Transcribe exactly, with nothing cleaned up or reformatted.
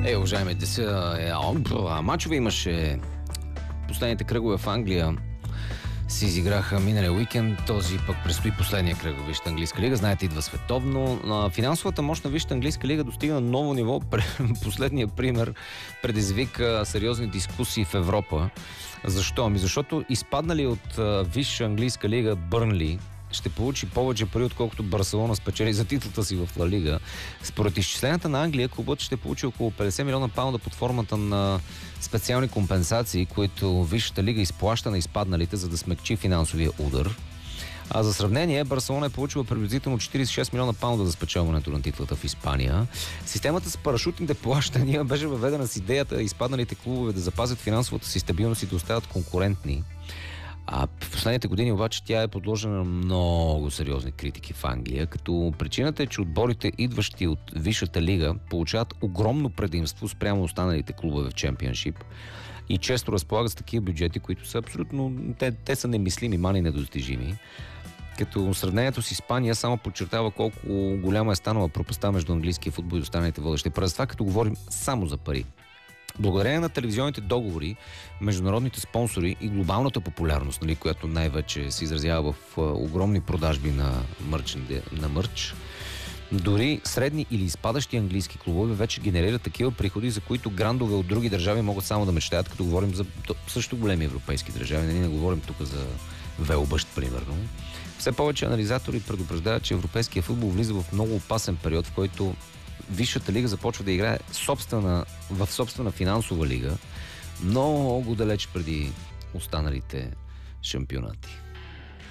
Е, уважаеми деса, е, а, мачове имаше. Последните кръгове в Англия се изиграха миналия уикенд, този пък предстои последния кръг в Висшата английска лига. Знаете, идва световно. Финансовата мощ на Висшата английска лига достига на ново ниво. Последният пример предизвика сериозни дискусии в Европа. Защо? Ами защото изпаднали от Висша английска лига Бърнли ще получи повече пари, отколкото Барселона спечели за титлата си в Ла Лига. Според изчисленията на Англия, клубът ще получи около петдесет милиона паунда под формата на специални компенсации, които Висшата лига изплаща на изпадналите, за да смекчи финансовия удар. А за сравнение, Барселона е получила приблизително четиридесет и шест милиона паунда за спечелването на титлата в Испания. Системата с парашутните плащания беше въведена с идеята изпадналите клубове да запазят финансовата си стабилност и да остават конкурентни. А в последните години обаче тя е подложена на много сериозни критики в Англия, като причината е, че отборите, идващи от Висшата лига, получават огромно предимство спрямо останалите клубове в Чемпионшип и често разполагат с такива бюджети, които са абсолютно... Те, те са немислими, мани недостижими. Като сравнението с Испания само подчертава колко голяма е станала пропаста между английския футбол и останалите водещи. През това, като говорим само за пари. Благодарение на телевизионните договори, международните спонсори и глобалната популярност, нали, която най-вече се изразява в огромни продажби на мърч, на мърч, дори средни или изпадащи английски клубове вече генерират такива приходи, за които грандове от други държави могат само да мечтаят, като говорим за също големи европейски държави. Не, не говорим тук за Велбъщ, примерно. Все повече анализатори предупреждават, че европейския футбол влиза в много опасен период, в който Висшата лига започва да играе собствена, в собствена финансова лига, много далеч преди останалите шампионати.